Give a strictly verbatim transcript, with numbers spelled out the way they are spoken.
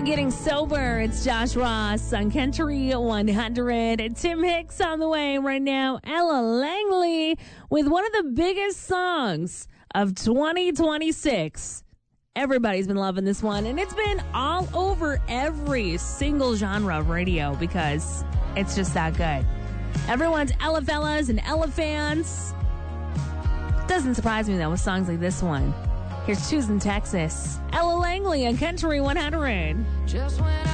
Getting Sober. It's Josh Ross on Country one hundred. Tim Hicks on the way right now. Ella Langley with one of the biggest songs of twenty twenty-six. Everybody's been loving this one, and it's been all over every single genre of radio because it's just that good. Everyone's Ella fellas and Ella fans. Doesn't surprise me, though, with songs like this one. Here's Choosing Texas. Ella Langley on Country one hundred. Just when